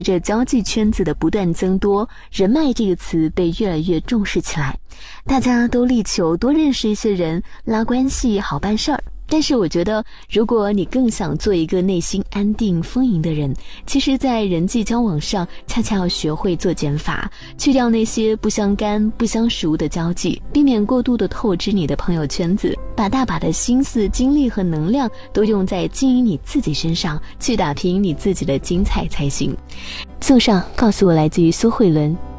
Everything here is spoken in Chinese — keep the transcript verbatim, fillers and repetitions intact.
着交际圈子的不断增多，人脉这个词被越来越重视起来，大家都力求多认识一些人，拉关系，好办事儿。但是我觉得，如果你更想做一个内心安定丰盈的人，其实在人际交往上恰恰要学会做减法，去掉那些不相干不相熟的交际，避免过度的透支你的朋友圈子，把大把的心思精力和能量都用在经营你自己身上，去打拼你自己的精彩才行。送上告诉我来自于苏慧伦，